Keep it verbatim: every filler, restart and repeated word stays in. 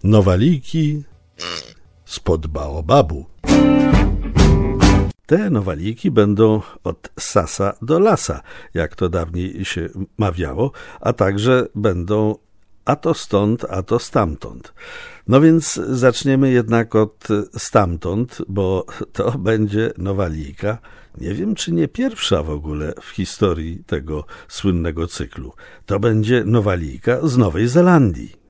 Nowaliki spod baobabu. Te nowaliki będą od sasa do lasa, jak to dawniej się mawiało, a także będą a to stąd, a to stamtąd. No więc zaczniemy jednak od stamtąd, bo to będzie nowalika, nie wiem czy nie pierwsza w ogóle w historii tego słynnego cyklu. To będzie nowalika z Nowej Zelandii.